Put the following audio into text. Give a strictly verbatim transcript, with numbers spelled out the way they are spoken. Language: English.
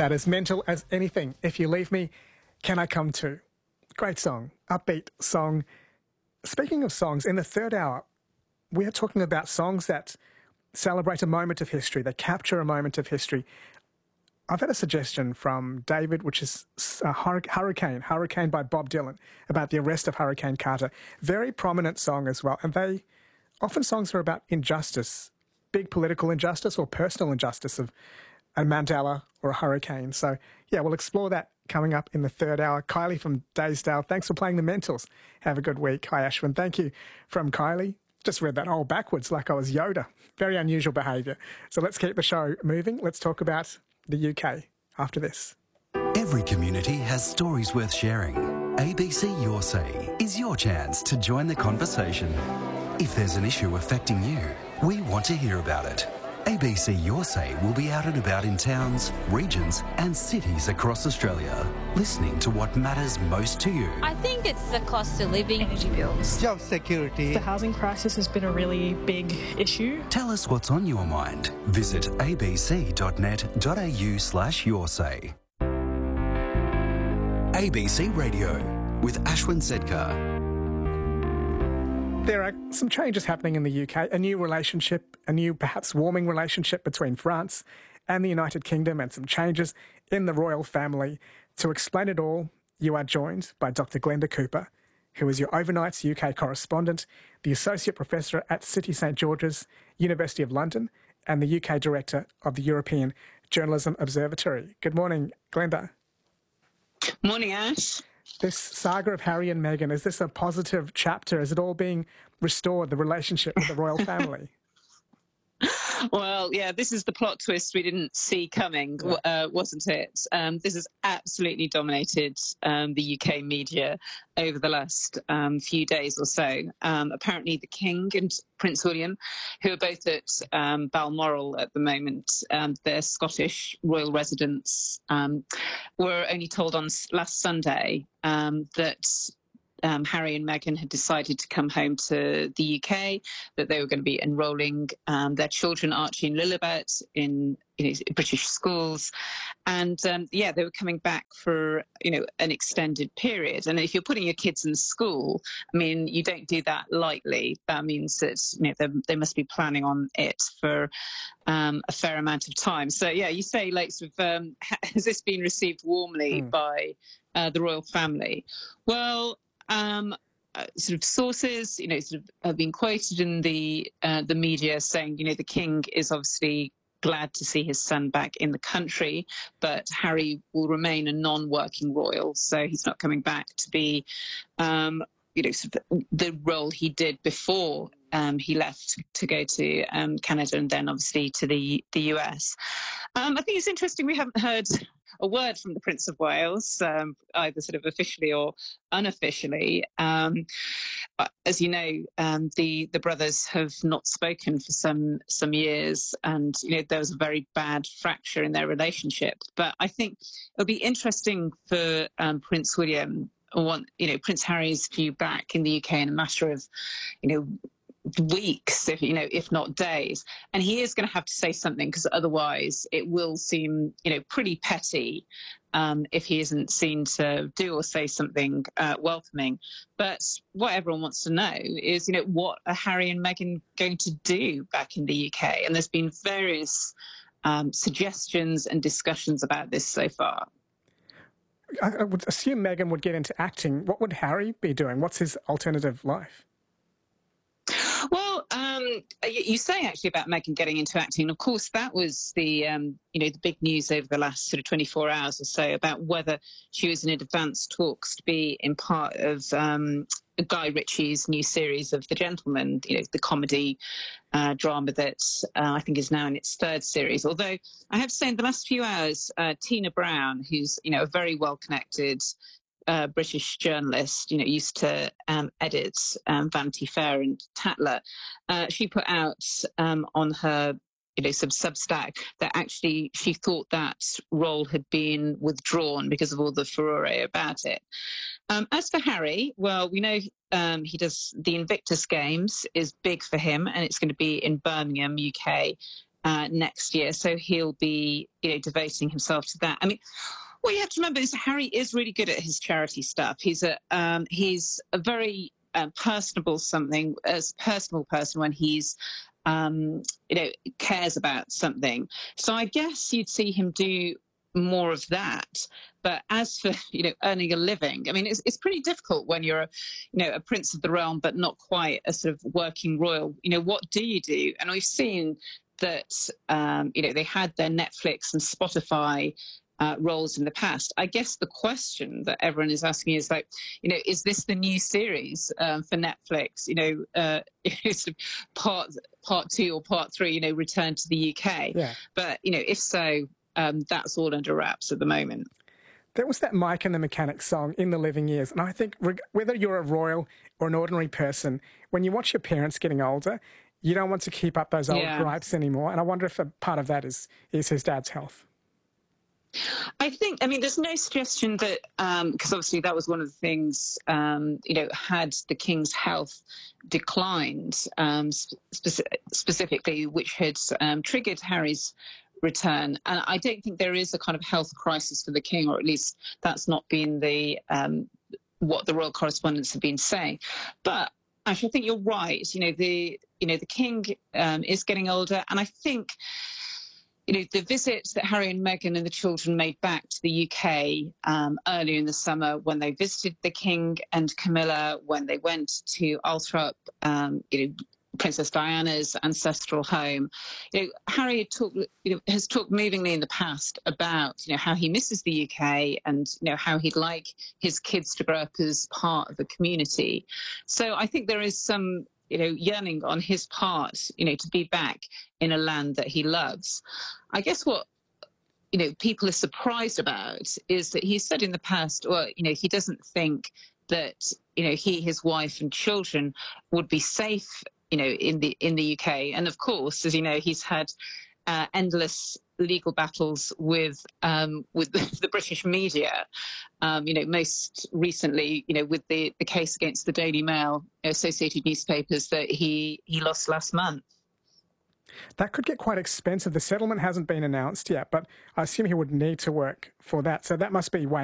That is Mental as Anything. If You Leave Me, Can I Come To? Great song, upbeat song. Speaking of songs, in the third hour, we are talking about songs that celebrate a moment of history, they capture a moment of history. I've had a suggestion from David, which is uh, Hurricane, Hurricane by Bob Dylan, about the arrest of Hurricane Carter. Very prominent song as well. And they, often songs are about injustice, big political injustice or personal injustice of a Mandela or a hurricane. So, yeah, we'll explore that coming up in the third hour. Kylie from Daysdale, thanks for playing the Mentals. Have a good week. Hi, Ashwin. Thank you from Kylie. Just read that whole backwards like I was Yoda. Very unusual behaviour. So let's keep the show moving. Let's talk about the U K after this. Every community has stories worth sharing. A B C Your Say is your chance to join the conversation. If there's an issue affecting you, we want to hear about it. A B C Your Say will be out and about in towns, regions and cities across Australia, listening to what matters most to you. I think it's the cost of living, energy bills, job security. The housing crisis has been a really big issue. Tell us what's on your mind. Visit abc.net.au slash your say. A B C Radio with Ashwin Sedkar. There are some changes happening in the U K, a new relationship, a new perhaps warming relationship between France and the United Kingdom, and some changes in the royal family. To explain it all, you are joined by Doctor Glenda Cooper, who is your overnights U K correspondent, the Associate Professor at City St George's, University of London, and the U K Director of the European Journalism Observatory. Good morning, Glenda. Morning, Ash. This saga of Harry and Meghan, is this a positive chapter? Is it all being restored, the relationship with the royal family? Well, yeah, this is the plot twist we didn't see coming, uh, wasn't it? Um, this has absolutely dominated um, the U K media over the last um, few days or so. Um, apparently the King and Prince William, who are both at um, Balmoral at the moment, um, their Scottish royal residents, um, were only told on last Sunday um, that Um, Harry and Meghan had decided to come home to the U K, that they were going to be enrolling um, their children, Archie and Lilibet, in you know, British schools. And, um, yeah, they were coming back for, you know, an extended period. And if you're putting your kids in school, I mean, you don't do that lightly. That means that, you know, they must be planning on it for um, a fair amount of time. So, yeah, you say, like, sort of, um, has this been received warmly mm. by uh, the royal family? Well, Um, uh, sort of sources, you know, sort of have been quoted in the uh, the media saying, you know, the King is obviously glad to see his son back in the country, but Harry will remain a non-working royal, so he's not coming back to be, um, you know, sort of the role he did before um, he left to go to um, Canada and then obviously to the the U S. Um, I think it's interesting we haven't heard a word from the Prince of Wales, um, either sort of officially or unofficially. Um, as you know, um, the the brothers have not spoken for some some years, and you know there was a very bad fracture in their relationship. But I think it'll be interesting for um, Prince William, want you know Prince Harry's view back in the U K in a matter of you know. weeks, if you know, if not days, and he is going to have to say something, because otherwise it will seem, you know, pretty petty um, if he isn't seen to do or say something uh, welcoming. But what everyone wants to know is, you know, what are Harry and Meghan going to do back in the U K? And there's been various um, suggestions and discussions about this so far. I would assume Meghan would get into acting. What would Harry be doing? What's his alternative life? Well, um, you say actually about Meghan getting into acting. Of course, that was the um, you know the big news over the last sort of twenty-four hours or so about whether she was in advanced talks to be in part of um, Guy Ritchie's new series of The Gentleman, you know, the comedy uh, drama that uh, I think is now in its third series. Although I have to say, in the last few hours, uh, Tina Brown, who's you know a very well connected Uh, British journalist, you know, used to um, edit um, Vanity Fair and Tatler. Uh, she put out um, on her, you know, sub Substack that actually she thought that role had been withdrawn because of all the furore about it. Um, as for Harry, well, we know um, he does the Invictus Games is big for him, and it's going to be in Birmingham, U K. uh, next year. So he'll be, you know, devoting himself to that. I mean, what you have to remember is Harry is really good at his charity stuff. He's a um, he's a very uh, personable something as personal person when he's um, you know cares about something. So I guess you'd see him do more of that. But as for you know earning a living, I mean it's it's pretty difficult when you're a you know a prince of the realm but not quite a sort of working royal. You know, what do you do? And we've seen that um, you know they had their Netflix and Spotify Uh, roles in the past. I guess the question that everyone is asking is like, you know, is this the new series um, for Netflix? You know, uh, it's part part two or part three. You know, return to the U K. Yeah. But you know, if so, um, that's all under wraps at the moment. There was that Mike and the Mechanics song in the living years, and I think reg- whether you're a royal or an ordinary person, when you watch your parents getting older, you don't want to keep up those old Yeah. gripes anymore. And I wonder if a part of that is is his dad's health. I think, I mean, there's no suggestion that, because um, obviously that was one of the things, um, you know, had the King's health declined um, spe- specifically, which had um, triggered Harry's return. And I don't think there is a kind of health crisis for the King, or at least that's not been the um, what the royal correspondents have been saying. But actually, I think you're right. You know, the you know the King um, is getting older, and I think. You know, the visit that Harry and Meghan and the children made back to the U K um, earlier in the summer when they visited the King and Camilla, when they went to Althorp, um, you know, Princess Diana's ancestral home. You know, Harry had talked, you know, has talked movingly in the past about, you know, how he misses the U K and, you know, how he'd like his kids to grow up as part of the community. So I think there is some you know, yearning on his part, you know, to be back in a land that he loves. I guess what, you know, people are surprised about is that he said in the past, well, you know, he doesn't think that, you know, he, his wife and children would be safe, you know, in the in the U K. And of course, as you know, he's had uh, endless legal battles with um, with the, the British media. Um, you know, most recently, you know, with the, the case against the Daily Mail, Associated Newspapers that he, he lost last month. That could get quite expensive. The settlement hasn't been announced yet, but I assume he would need to work for that. So that must be weighing